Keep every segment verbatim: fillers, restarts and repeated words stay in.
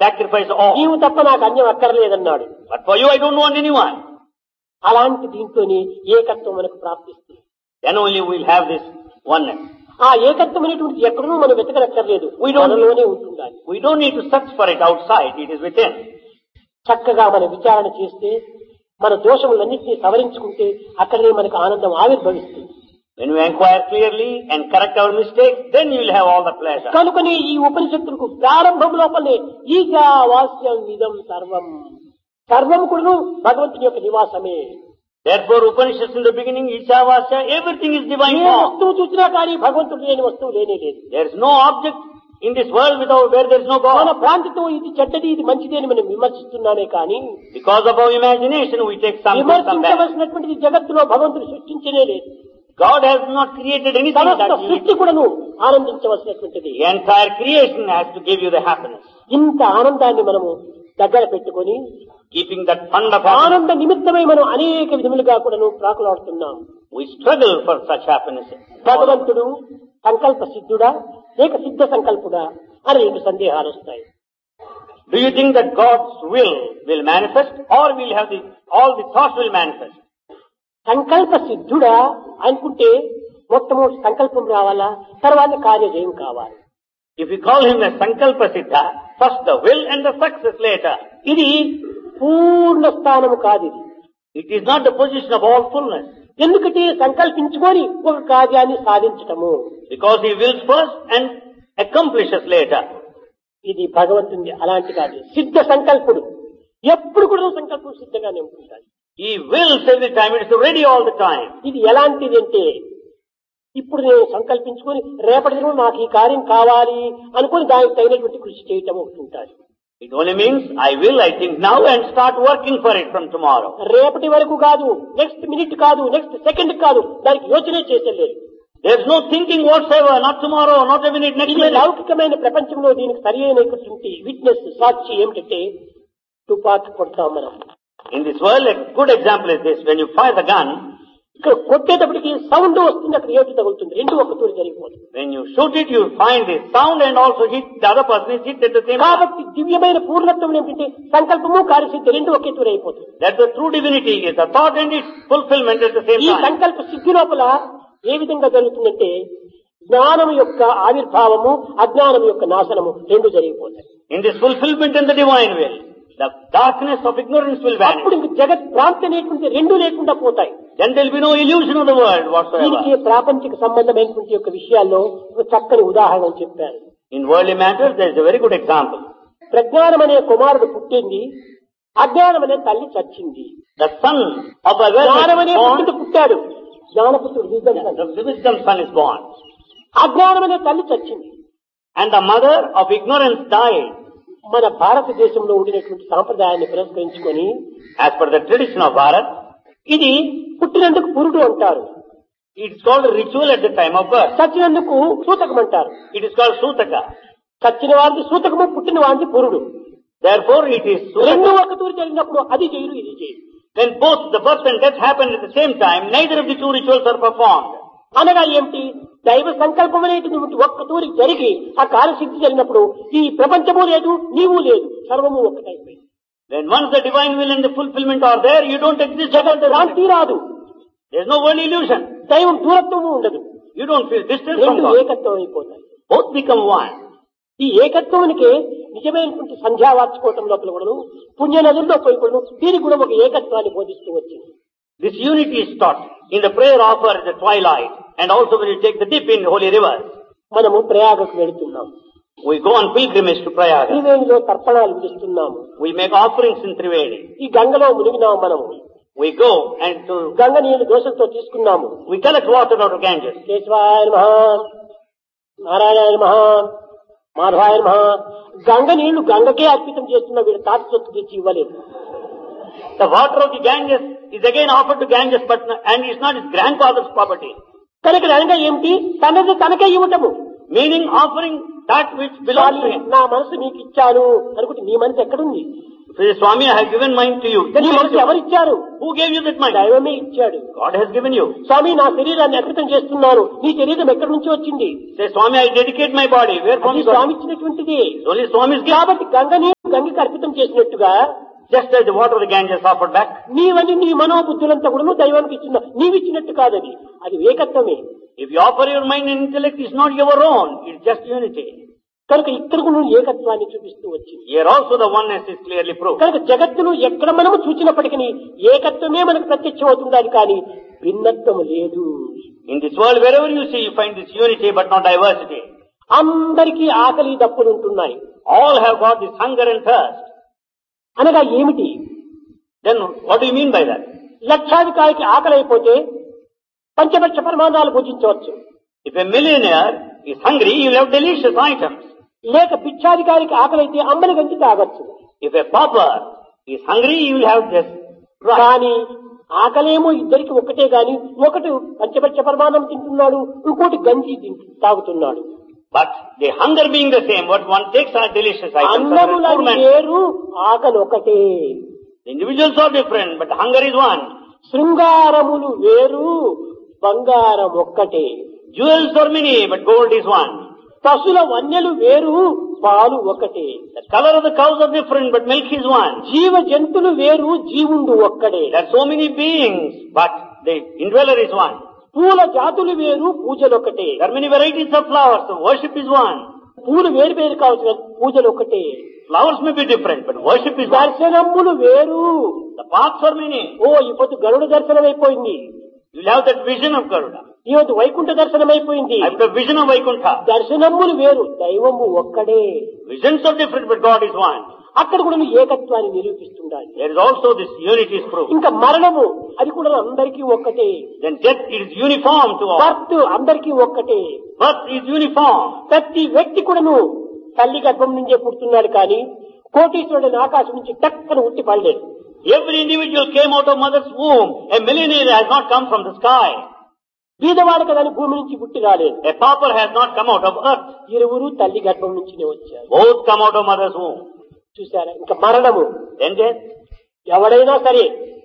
sacrifice all. నీవు తప్ప నాకు అన్యం అక్కర్లేదన్నాడు. But for you I don't want anyone. అలాంటి దీంతోని ఏకత్వం మనకు ప్రాప్తిస్తుంది. Then only we'll have this oneness. ఆ ఏకత్వం అనేటువంటి ఎక్కడనూ మనం వెతకనక్కర్లేదు, మనలోనే ఉంటుండాలి. We don't need to search for it outside, it is within. చక్కగా మన విచారణ చేస్తే, మన దోషములన్నింటినీ సవరించుకుంటే అక్కడనే మనకు ఆనందం ఆవిర్భవిస్తుంది. When we inquire clearly and correct our mistakes, then you will have all the pleasure. కనుకనే ఈ ఉపనిషత్తులకు ప్రారంభం లోపలనే ఈశావాస్యం ఇదం సర్వం, సర్వం కూడా భగవంతుని యొక్క నివాసమే. Therefore Upanishads in the beginning, Ishavasya, everything is divine A form. వస్తువు చూసినా కానీ భగవంతుడు లేని వస్తువు లేనే లేదు. There is no object in this world without where there is no మన God. భ్రాంతితో ఇది చెడ్డది ఇది మంచిది అని మనం విమర్శిస్తున్నామే కానీ Because of our imagination we take some good, some bad. విమర్శించవలసినటువంటిది జగత్తులో భగవంతుడు సృష్టించనే లేదు. God has not created anything సమస్త that you సృష్టి కూడాను ఆనందించవలసినటువంటిది. The entire creation has to give you the happiness. ఇంత ఆనందాన్ని మనము దగ్గర పెట్టుకొని Keeping that fund of happiness, ఆనంద నిమిత్తమై మనం అనేక విధములుగా కూడాను ప్రాకులాడుతున్నాం. we struggle for such happiness. భగవంతుడు సంకల్ప సిద్ధుడా లేక సిద్ధ సంకల్పుడా అని రెండు సందేహాలు వస్తాయి. Do you think that God's will will manifest, or will have the all the thoughts will manifest? సంకల్ప సిద్ధుడా అనుకుంటే మొట్టమొదటి సంకల్పం రావాలా, తర్వాత కార్యజయం కావాలి. If you call him a Sankalpa Siddha, first the will and the success later. ఇది పూర్ణ స్థానము కాదు. ఇది It is not the position of all fullness. ఎందుకంటే సంకల్పించుకొని ఒక కార్యాన్ని సాధించటము, Because he wills first and accomplishes later. ఇది భగవంతుని అలాంటి కాదు. సిద్ధ సంకల్పుడు ఎప్పుడు కూడా సంకల్పం సిద్ధంగానే ఉంటుంటాడు. He wills every time, it is ready all the time. ఇది ఎలాంటిది అంటే, ఇప్పుడు నేను సంకల్పించుకొని రేపటి దినం నాకు ఈ కార్యం కావాలి అనుకుని దానికి తగినటువంటి కృషి చేయటం ఉంటుంటాడు. It only means I will, I think now and start working for it from tomorrow. రేపటి వరకు కాదు, నెక్స్ట్ మినిట్ కాదు, నెక్స్ట్ సెకండ్ కాదు, దానికి యోచనే చేసేలేదు. There is no thinking whatsoever, not tomorrow, not a minute, next ఇది minute. లౌకికమైన ప్రపంచంలో దీనికి సరి అయినటువంటి విట్నెస్ సాక్షి ఏమిటంటే తుపాకీ కొడతాం మనం. In this world, a good example is this. When you fire the gun, ఇక్కడ కొట్టేటప్పటికి సౌండ్ వస్తుంది, అక్కడ ఏటు తగులుతుంది, రెండు ఒక్కతూరి జరిగిపోతుంది. when you shoot it, you find the sound and also hit the other person is hit at the same time. కాబట్టి దివ్యమైన పూర్ణత్వం ఏమిటంటే సంకల్పము కార్యసిద్ధి రెండు ఒకే తూరి అయిపోతుంది. That's the true divinity, is the thought and its fulfillment at the same ఈ time. సంకల్ప సిద్ధి లోపల ఏ విధంగా జరుగుతుందంటే జ్ఞానం యొక్క ఆవిర్భావము, అజ్ఞానం యొక్క నాశనము రెండు జరిగిపోతాయి. In this fulfillment in the divine will, the darkness of ignorance will అప్పుడు vanish. ఇంక జగత్ భ్రాంతి అనేటువంటి రెండు లేకుండా పోతాయి. Then there will be no illusion of the world దీనికి whatsoever. ప్రాపంచిక సంబంధమైనటువంటి యొక్క విషయాల్లో ఒక చక్కని ఉదాహరణ చెప్పారు. In worldly matters, there is a very good example. ప్రజ్ఞానం అనే కుమారుడు పుట్టింది, అజ్ఞానం అనే తల్లి చచ్చింది. The son of జ్ఞానం అనే awareness పుత్రుడు is born, పుట్టాడు, జ్ఞానపుత్రుడు wisdom son. the wisdom son is born. అజ్ఞానం అనే తల్లి చచ్చింది. And the mother of ignorance died. మన భారతదేశంలో ఉండినటువంటి సాంప్రదాయాన్ని పురస్కరించుకొని As per the tradition of Bharat, ఇది పుట్టినందుకు పురుడు అంటారు, it is called a ritual at the time of birth. చచ్చినందుకు సూతకం అంటారు. It is called Sutaka. చచ్చిన వారిది సూతకము, పుట్టిన వారిది పురుడు. Therefore it is రెండు Sutaka. ఒక తూరి జరిగినప్పుడు అది చేయరు ఇది చేయరు. When both the birth and death happen at the same time, neither of the two rituals are performed. అనగా ఏమిటి, దైవ సంకల్పం అనేటువంటి ఒక్క తూరి జరిగి ఆ కార్యసిద్ధి జరిగినప్పుడు ఈ ప్రపంచము లేదు, నీవు లేదు, సర్వము ఒక్కటైపోయింది. When once the divine will and the fulfillment are there, you don't exist. జగత్ శాంతి రాదు, There is no world illusion. దైవం దూరత్వము ఉండదు, You don't feel distance from రెండు God. ఏకత్వం అయిపోతాయి. Both become one. ఈ ఏకత్వానికి నిజమైనటువంటి సంధ్యావార్చుకోవటం లోపల కూడాను, పుణ్య నదుల్లో పోయి కూడాను దీనికి కూడా ఒక ఏకత్వాన్ని బోధిస్తూ వచ్చింది. This unity is taught in the prayer offer at the twilight, and also when you take the dip in holy rivers. మనము ప్రయాగకు వెళుతున్నాం, We go on pilgrimage to Prayaga. త్రివేణిలో తర్పణాలు విడుస్తున్నాము, We make offerings in Triveni. ఈ గంగలో మునిగినాము మనము, We go and to Ganga నీళ్లు దోషంతో తీసుకున్నాము. we collect water out of Ganges. కేశవాయ నమః, నారాయణాయ నమః, మాధవాయ నమః. గంగ నీళ్లు గంగకే అర్పితం చేస్తున్న వీడు తాత సొత్తు తెచ్చి ఇవ్వలేదు. The water of the Ganges is again offered to Ganges, but and it's not his grandfather's property. కనుక అనగా ఏమిటి, తనది తనకే ఇవ్వటము. Meaning offering that which belongs to him. నా మనసు నీకు ఇచ్చాను అనుకుంటే నీ మనసు ఎక్కడుంది? Say, Swami, I have given mine to you. Then నీ you మనసు ask, ఎవరిచ్చారు? who gave you that mind? దైవమే ఇచ్చాడు. God has given you. స్వామి నా శరీరాన్ని అర్పితం చేస్తున్నాను, నీ శరీరం ఎక్కడి నుంచి వచ్చింది? Say, Swami, I dedicate my body. Where from అది you got Swamy it? ఇచ్చినటువంటిది. It's only Swami's gift. కాబట్టి గంగ నీరు గంగకి అర్పితం చేసినట్టుగా just as the water of the Ganges offered back. నీవని నీ మనోబుద్ధులంతా కూడా నువ్వు దైవానికి ఇచ్చిన నీవిచ్చినట్టు కాదది అది ఏకత్వమే. If you offer your mind and intellect, it's not your own, it's just unity. కనుక ఇక్కడకు నువ్వు ఏకత్వాన్ని చూపిస్తూ వచ్చింది. Here also the oneness is clearly proved. కనుక జగత్తును ఎక్కడ మనము చూచినప్పటికీ ఏకత్వమే మనకు ప్రత్యక్షం అవుతుందని కానీ భిన్నత్వం లేదు. In this world, wherever you see, you find this unity but not diversity. అందరికీ ఆకలి దప్పులు ఉంటున్నాయి. All have got this hunger and thirst. అనగా ఏమిటి? Then what do you mean by that? లక్షాధికారికి ఆకలి అయిపోతే పంచపక్ష పరమాణాలు భుజించవచ్చు. If a millionaire is hungry, he will have delicious items. లేక భిక్షాధికారికి ఆకలి అయితే అంబలి గంజి తాగొచ్చు. If a pauper is hungry, he will have this right. కానీ ఆకలేమో ఇద్దరికి ఒక్కటే గాని ఒకటి పంచపక్ష పరమాణం తింటున్నాడు, ఇంకోటి గంజి తింటు తాగుతున్నాడు. But the hunger being the same, what one takes are delicious items. అన్నములు వేరు ఆకలి ఒకటే. The individuals are different, but the hunger is one. శృంగారములు వేరు బంగారం ఒక్కటే. Jewels are many, but gold is one. పశుల వన్యలు వేరు పాలు ఒకటే. The color of the cows are different, but milk is one. జీవ జంతువులు వేరు జీవుండు ఒక్కడే. There are so many beings, but the indweller is one. పూల జాతులు వేరు పూజలు ఒకటే. There are many varieties of flowers, so worship is one. పూలు వేరు వేరు కావచ్చు, పూజలు ఒకటే. Flowers may be different, but worship is one. దర్శనములు వేరు. The paths are many. ఓ ఇప్పుడు గరుడ దర్శనం అయిపోయింది. You will have that vision of Garuda. ఈవద్దు Vaikuntha దర్శనం అయిపోయింది. I have the vision of Vaikuntha. దర్శనములు వేరు, దైవము ఒక్కడే. Visions are different, but God is one. అక్కడ కూడా ఏకత్వాన్ని నిరూపిస్తుండాలి. There is also this unity is proved. ఇంకా మరణము అది కూడా అందరికీ ఒక్కటే. Then death is uniform to all. Birth అందరికీ ఒక్కటే. Birth is uniform. ప్రతి వ్యక్తి కూడాను తల్లి గర్భం నుంచే పుడుతున్నాడు కానీ కోటీశ్వరుడు ఆకాశం నుంచి టక్కన ఉట్టి పడలేదు. Every individual came out of mother's womb. A millionaire has not come from the sky. బీదవాడు కదా భూమి నుంచి పుట్టి రాలేదు. A pauper has not come out of earth. ఇరువురు తల్లి గర్భం నుంచినే వచ్చారు. Both come out of mother's womb. చూసారా? ఇంకా మరణము. Then death. ఎవడైనా సరే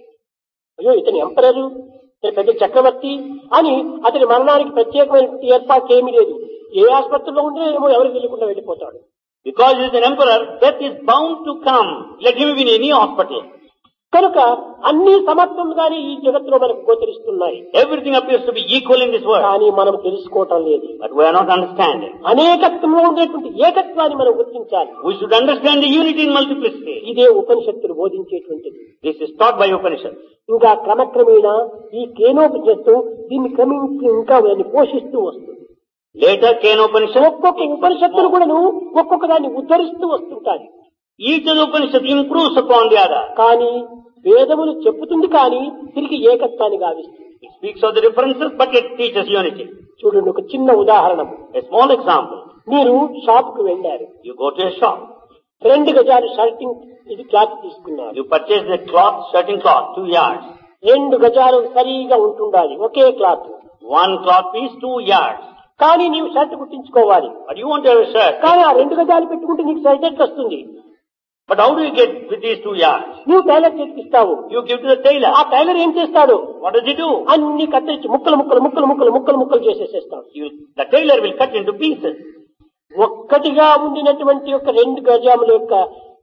అయ్యో ఇతని ఎంపరరు, ఇతని పెద్ద చక్రవర్తి అని అతని మరణానికి ప్రత్యేకమైన ఏర్పాటు ఏమీ లేదు. ఏ ఆసుపత్రిలో ఉంటే ఏమో ఎవరికి వెళ్ళకుండా వెళ్ళిపోతాడు. Because he is an emperor, death is bound to come. Let him be in any hospital. కనుక అన్ని సమత్వంగానే ఈ జగత్తులో మనకు గోచరిస్తున్నాయి. Everything appears to be equal in this world. కానీ మనం తెలుసుకోవటం లేదు. But we are not understanding. అనేకత్వంలో ఉండేటువంటి ఏకత్వాన్ని మనం గుర్తించాలి. We should understand the unity in multiplicity. ఇదే ఉపనిషత్తులు బోధించేటువంటిది. This is taught by Upanishads. ఇంకా క్రమక్రమేణా ఈ కేనోపనిషత్తు దీన్ని క్రమించి ఇంకా దాన్ని పోషిస్తూ వస్తుంది. Later Kenopanishad. ఒక్కొక్క ఉపనిషత్తులు కూడాను ఒక్కొక్క దాన్ని ఉద్ధరిస్తూ వస్తుంటాయి. Each of the Upanishad improves upon the other. కానీ వేదములు చెప్పుతుంది కానీ తిరిగి ఏకత్వాన్ని గావిస్తుంది. It speaks of the differences, but it teaches unity. చూడండి ఒక చిన్న ఉదాహరణ. A small example. మీరు షాప్ కు వెళ్ళారు. You go to a shop. రెండు గజాలు షర్టింగ్ ఇది క్లాత్ తీసుకున్నారు. You purchase the cloth, shirting cloth, two yards. రెండు గజాలు సరిగా ఉంటుండాలి ఒకే cloth. One cloth piece, two yards. కానీ నీవు shirt కుట్టించుకోవాలి. But you want to have a shirt. కానీ ఆ రెండు గజాలు పెట్టుకుంటే నీకు షర్ట్ ఎట్లా వస్తుంది? But how do you get with these two yards? నువ్వు tailor చేతికిస్తావు. You give to the tailor. ఆ టైలర్ ఏం చేస్తాడు? What does he do? అన్ని కత్తిరించి ముక్కలు ముక్కలు ముక్కలు ముక్కలు ముక్కలు ముక్కలు చేసేసేస్తాడు. You, the tailor will cut into pieces. ఒక్కటిగా ఉండినటువంటి యొక్క రెండు గజాముల యొక్క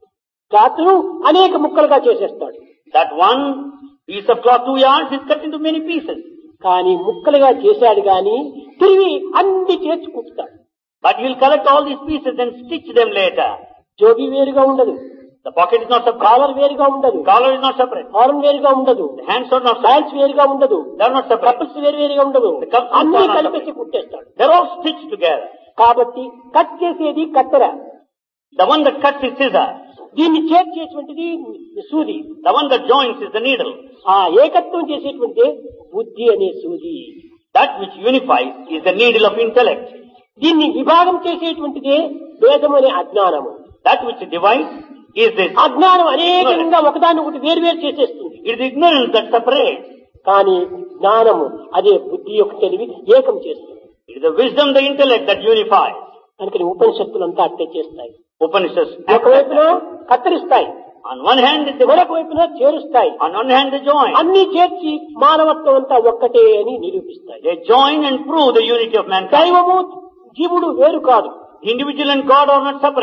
క్లాత్ అనేక ముక్కలుగా చేసేస్తాడు. That one piece of cloth, two yards, is cut into many pieces. కానీ ముక్కలుగా చేశాడు గాని తిరిగి అన్ని చేర్చుకుంటాడు. But he will collect all these pieces and stitch them later. జోబీ వేరుగా ఉండదు. The pocket is not separate. Caller వేరుగా ఉండదు. Collar is not separate. హారం వేరుగా ఉండదు. The hands are not separate. Hands వేరుగా ఉండదు. They are not separate. Couples వేరు వేరుగా ఉండదు. The cups అన్ని are not కలిపేసి separate. కుట్టేస్తాడు. They are all stitched together. కాబట్టి కట్ చేసేది కత్తెర. The one that cuts is scissor. దీన్ని చేర్చేటువంటిది సూది. The one that joins is the needle. ఆ ఏకత్వం చేసేటువంటి బుద్ధి అనే సూది. That which unifies is the needle of intellect. దీన్ని విభాగం చేసేటువంటిదే వేదం అనే అజ్ఞానము. That which divides is this. అజ్ఞానం అనేకంగా ఒకదాన్ని ఒకటి వేరు వేరు చేసేస్తుంది. It is ignorance that separates. కానీ జ్ఞానము అదే బుద్ధి యొక్క తెలివి ఏకం చేస్తుంది. It is the wisdom, the intellect that unifies. అందుకని ఉపనిషత్తులంతా అట్టే చేస్తాయి. Upanishads. ఒకవైపున కత్తిరిస్తాయి, On one hand, they మరొక వైపున చేరుస్తాయి. on one hand they join. అన్ని చేర్చి మానవత్వం అంతా ఒక్కటే అని నిరూపిస్తాయి. They join and prove the unity of mankind. దైవము జీవుడు వేరు కాదు. The individual and God are not separate.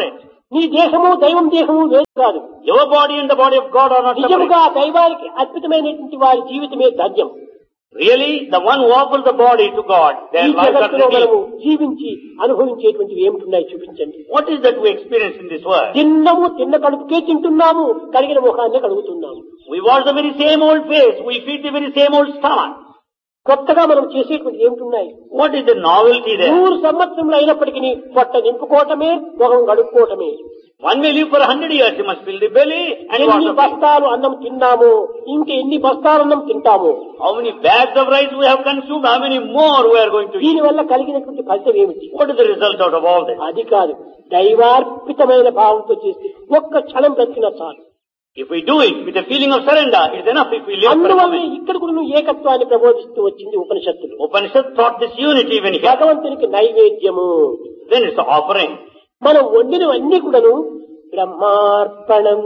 నీ దేహము దైవం దేహము వేరు కాదు. Your body and the body of God are not separate. నిజముగా దైవానికి అద్భుతమైనటువంటి వారి జీవితమే ధన్యం. Really, the one who offers the body to God, their ఈ lives are జగత్తులో మనము redeemed. జీవించి అనుభవించేటువంటివి ఏమిటున్నాయి చూపించండి. What is that we experience in this world? తిన్నము తిన్న కడుపుకే తింటున్నాము, కడిగిన ముఖాన్ని కడుగుతున్నాము. We wash the very same old face. We feed the very same old stomach. కొత్తగా మనం చేసేటువంటి ఏమిటున్నాయి? What is the novelty there? నూరు సంవత్సరంలో అయినప్పటికీ పొట్ట నింపుకోవటమే, ముఖం కడుక్కోవటమే. One may live for a hundred years. You must fill the belly and wash ఎన్ని the face. బస్తాలు అన్నం తిన్నాము, ఇంక ఎన్ని బస్తాలు అన్నం తింటాము. How many bags of rice we have consumed? How many more we are going to eat? దీని వల్ల కలిగినటువంటి ఫలితం ఏమిటి? What is the result out of all this? అది కాదు, దైవార్పితమైన భావంతో చేస్తే ఒక్క క్షణం బ్రతికినా చాలు. If we do it with a feeling of surrender, it's enough if we live for a అందువల్ల moment. ఇక్కడ కూడా నువ్వు ఏకత్వాన్ని ప్రబోధిస్తూ వచ్చింది ఉపనిషత్తులు. Upanishad taught this unity when here. భగవంతునికి నైవేద్యము. Then it's the offering. మనం వండినవన్నీ కూడాను బ్రహ్మార్పణం,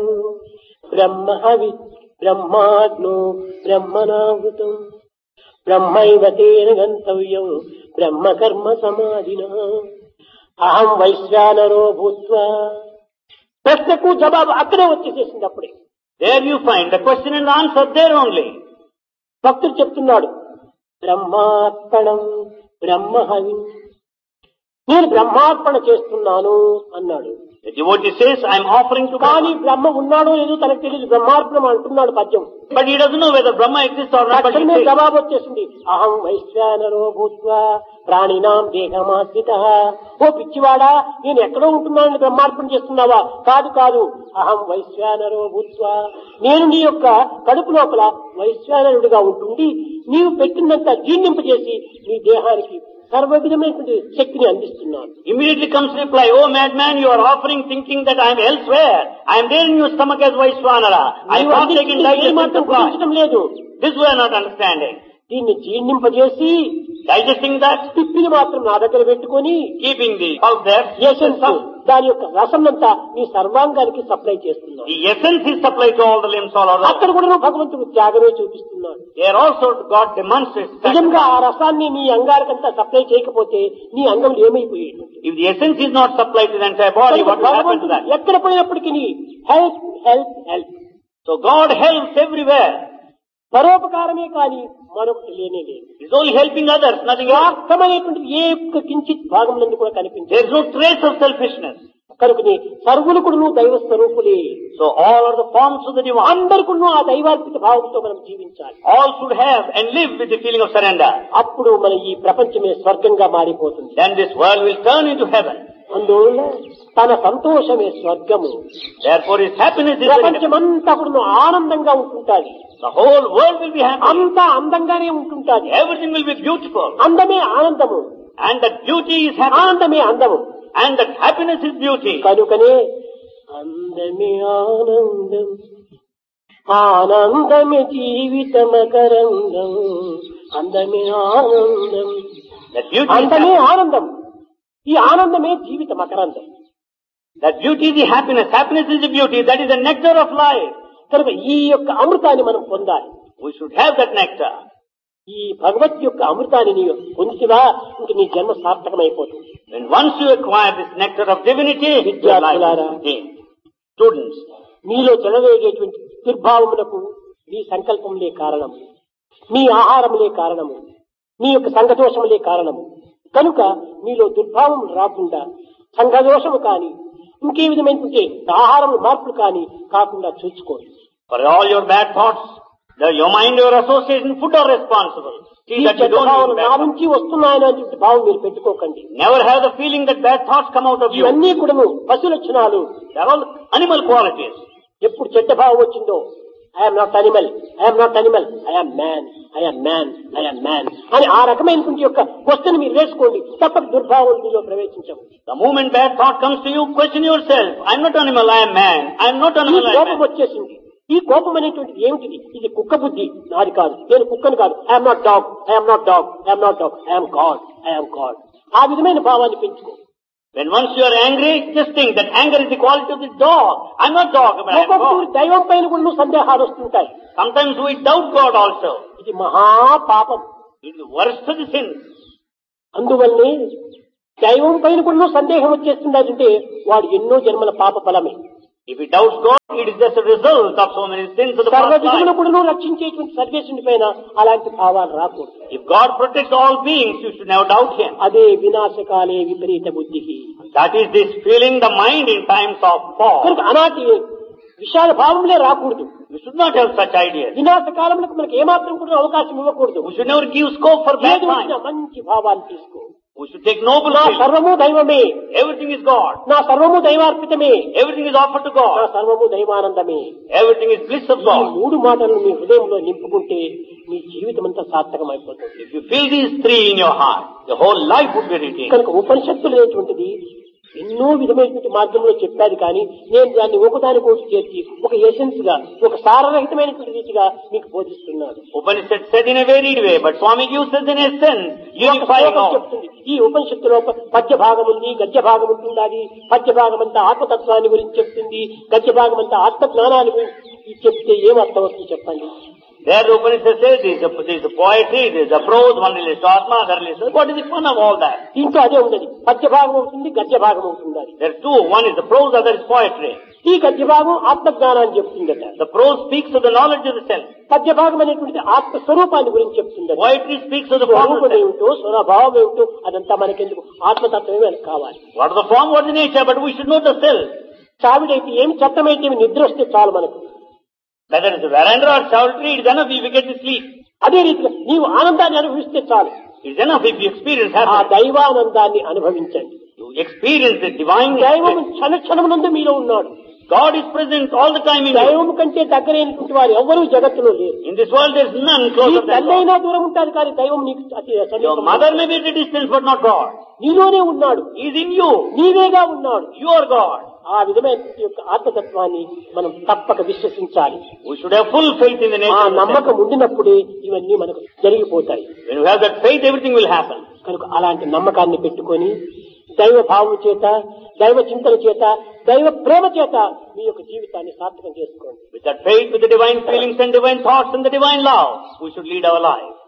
బ్రహ్మహవి, బ్రహ్మాగ్నో, బ్రహ్మనావృతం, బ్రహ్మైవ తేన గంతవ్యం, బ్రహ్మకర్మ సమాధిన, అహం వైశ్వానరో భూత్వా. ప్రశ్నకు జవాబు అక్కడే వచ్చేసేసింది అప్పుడే. There you find the question and answer there only. భక్తుడు చెప్తున్నాడు, బ్రహ్మార్పణం బ్రహ్మహవి, నేను బ్రహ్మార్పణ చేస్తున్నాను అన్నాడు. The devotee says, I am offering to కానీ Brahma. బ్రహ్మ ఉన్నాడో లేదో తనకు తెలియదు, బ్రహ్మార్పణం అంటున్నాడు పద్యం. But he doesn't know whether Brahma exists or not. But he తక్షణమే says, జవాబు వచ్చేసింది, అహం వైశ్వానరో భూత్వా ప్రాణినాం దేహమాశ్రిత. ఓ పిచ్చివాడా, నేను ఎక్కడో ఉంటున్నానని బ్రహ్మార్పణ చేస్తున్నావా? కాదు కాదు, అహం వైశ్వానరో భూత్వా, నేను నీ యొక్క కడుపు లోపల వైశ్వానరుడిగా ఉంటుండి నీవు పెట్టినంత జీర్ణింపజేసి నీ దేహానికి సర్వ విధమైనటువంటి శక్తిని అందిస్తున్నాను. Immediately comes reply, oh madman, you are offering thinking that I am elsewhere. I am there in your stomach as Vaishwanara. I నీవు have taken అందించింది digestion మాత్రం supply. గుర్తించడం లేదు. This we are not understanding. దీన్ని జీర్ణింపజేసి Digesting that, తిప్పిని మాత్రం నా దగ్గర పెట్టుకొని keeping the pulp there, essence దాని యొక్క రసం అంతా నీ సర్వాంగానికి సప్లై చేస్తున్నాడు. the essence is supplied to all the limbs all over. అక్కడ కూడా నువ్వు భగవంతుడు త్యాగమే చూపిస్తున్నాడు. There also God demonstrates నిజంగా ఆ sacrifice. రసాన్ని నీ అంగానికంతా సప్లై చేయకపోతే నీ అంగములు ఏమైపోయేది? If the essence is not supplied to the entire body, what will happen to that? ఎక్కడ పోయినప్పటికీ నీ help help help. So God helps everywhere. పరోపకారమే కానీ మరొకటి లేనే లేదు. He's only helping others, nothing else. స్వార్థమైనటువంటిది ఏ ఒక్క కించిత్ భాగంలో కూడా కనిపించదు. There is no trace of selfishness. కనుకని సర్వులు కూడా నువ్వు దైవ స్వరూపులే. So all are the forms of the divine. అందరు కూడా ఆ దైవార్పిత భావంతో మనం జీవించాలి. All should have and live with the feeling of surrender. అప్పుడు మన ఈ ప్రపంచమే స్వర్గంగా మారిపోతుంది. Then this world will turn into heaven. అందువల్ల తన సంతోషమే స్వర్గము. Therefore his happiness is very happy. ప్రపంచమంతా కూడా ఆనందంగా ఉంటుంటాది. The whole world will be happy. అంతా అందంగానే ఉంటుంటాది. Everything will be beautiful. అందమే ఆనందము, And that beauty is happiness. ఆనందమే అందము. And that happiness is beauty. కనుకనే అందమే ఆనందం, ఆనందమే జీవితమకరంగం, అందమే ఆనందం, That beauty is అందమే happiness. ఆనందం. ఈ ఆనందమే జీవిత మకరందం. That beauty is the happiness. Happiness is the beauty. That is the nectar of life. కనుక ఈ యొక్క అమృతాన్ని మనం పొందాలి. We should have that nectar. ఈ భగవత్ యొక్క అమృతాన్ని నీవు పొందితివా ఇంక నీ జన్మ సార్థకమైపోతుంది. When once you acquire this nectar of divinity, your life విద్యార్థులారా, is gained. Students, మీలో చెలవేగేటువంటి దుర్భావములకు మీ సంకల్పములే కారణము, మీ ఆహారములే కారణము, మీ యొక్క సంఘదోషములే కారణము. కనుక మీలో దుర్భావము రాకుండా సంఘదోషము కాని ఇంకే విధమైనటువంటి ఆహారము మార్పులు కాని కాకుండా చూసుకోండి. for all your bad thoughts, the, your mind, your association, food are responsible. See ఈ that you చెడ్డ don't భావన use bad నా thoughts. నుంచి వస్తున్నాయనేటువంటి భావం మీరు పెట్టుకోకండి. Never have the feeling that bad thoughts come out of you. ఇవన్నీ కూడాను పశు లక్షణాలు. They are all animal qualities. ఎప్పుడు చెడ్డ భావం వచ్చిందో I'm not animal, I'm not animal, I'm man, I'm man, I'm man అని ఆ రకమైనటువంటి యొక్క క్వశ్చన్ మీరు వేసుకోండి. తప్పక దుర్భావం మీలో ప్రవేశించవు. The moment bad thought comes to you, question yourself. I am not animal, I am man. I am not ఈ animal, I am కోపం man. వచ్చేసింది. ఈ కోపం అనేటువంటిది ఏమిటిది? ఇది కుక్క బుద్ధి, నాది కాదు, నేను కుక్కను కాదు. I'm not dog, I'm not dog, I'm not dog, I'm God, I'm God. ఆ విధమైన భావాన్ని పెంచుకో. When once you are angry, just think that anger is the quality of the dog. I am not dog, but I am ఒక్కొక్కరు God. దైవం పైన కూడా సందేహాలు వస్తుంటాయి. Sometimes we doubt God also. ఇది మహాపాపం. It is the worst of the sins. అందువల్లే దైవం పైన కూడా సందేహం వచ్చేస్తుందంటే వాడు ఎన్నో జన్మల పాప ఫలమే. If he doubts God, it is just a result of so many sins of the past life. సర్వజీవులను కూడా రక్షించేటువంటి సర్వేశ్వరుని పైన అలాంటి భావాలు రాకూడదు. If God protects all beings, you should never doubt Him. అదే వినాశకాలే విపరీత బుద్ధికి. That is this filling the mind in times of fall. కనుక అలాంటి విశాల భావంలే రాకూడదు. We should not have such ideas. వినాశ కాలంలో మనకు ఏమాత్రం కూడా అవకాశం ఇవ్వకూడదు. We should never give scope for bad ఏదైనా times. మంచి భావాలు తీసుకో. We should take noble నా feelings. సర్వము దైవమే, Everything is God. నా సర్వము దైవార్పితమే, Everything is offered to నా God. సర్వము దైవానందమే. Everything is bliss of ఈ God. మూడు మాటలను మీ హృదయంలో నింపుకుంటే మీ జీవితం అంతా సార్థకమైపోతుంది. If you feel these three in your heart, your whole life would be retained. కనుక ఉపనిషత్తులు అనేటువంటిది ఎన్నో విధమైనటువంటి మార్గంలో చెప్పారు, కానీ నేను దాన్ని ఒకదాని కోటి చేర్చి ఒక ఎసెన్స్ గా, ఒక సారరహితమైనటువంటి రీతిగా మీకు బోధిస్తున్నాను. Upanishad said in a varied way, but Swami gives us in essence, unifying all. చెప్తుంది ఈ ఉపనిషత్తులో పద్య భాగం ఉంది, గద్య భాగం ఉంటుంది. అది పద్య భాగం అంతా ఆత్మతత్వాన్ని గురించి చెప్తుంది, గద్య భాగం అంతా ఆత్మ జ్ఞానాన్ని గురించి చెప్తే ఏం అర్థం వస్తుంది చెప్పండి. There the Upanishad says there is a, there is a poetry, there is a prose, one relates to Atma, other relates to... What is the fun of all that? దీంట్లో అదే ఉండదు. పద్య భాగం అవుతుంది, గద్య భాగం అవుతుంది. There are two, one is the prose, other is poetry. ఈ గద్య భాగం ఆత్మజ్ఞానాన్ని చెప్తుందట. The prose speaks of the knowledge of the self. పద్య భాగం అనేటువంటి ఆత్మ స్వరూపాన్ని గురించి చెప్తుందట. Poetry speaks of the form of స్వరూపం the self. ఏమిటో, స్వరభావం ఏమిటో అదంతా మనకెందుకు, ఆత్మతత్వమే మనకు కావాలి. What is the form, what is the nature, but we should know the self. చావిడైతే ఏమి, చట్టమైతే ఏమి, నిద్ర వస్తే చాలు మనకు. Whether it's a veranda or chowdhury, it is enough if you get to sleep. అదే రీతిగా నీవు ఆనందాన్ని అనుభవిస్తే చాలు. It is enough if you experience ఆ happiness. దైవానందాన్ని అనుభవించండి. You experience the divine దైవం experience. క్షణ క్షణమునందు మీలో ఉన్నాడు. God is present all the time in you. దైవం కంటే దగ్గరైనటువంటి వారు ఎవరూ జగత్తులో లేరు. In this world there is none నీ closer than తల్లి God. అయినా దూరం ఉంటుంది, కానీ దైవం నీకు అతి Your సమీపంలో mother ఉన్నాడు. may be at a distance but not God. నీలోనే ఉన్నాడు, He is in you. నీవేగా ఉన్నాడు. You are God. ఆ విధమైన యొక్క ఆత్మతత్వాన్ని మనం తప్పక విశ్వసించాలి. We should have full faith in the ఆ nature of the నమ్మకం self. ఉండినప్పుడే ఇవన్నీ మనకు జరిగిపోతాయి. When you have that faith, everything will happen. కనుక అలాంటి నమ్మకాన్ని పెట్టుకొని దైవ భావం చేత, దైవ చింతన చేత, దైవ ప్రేమ చేత మీ యొక్క జీవితాన్ని సార్థకం చేసుకోండి. With that faith, with the divine feelings and divine thoughts and the divine love, we should lead our life.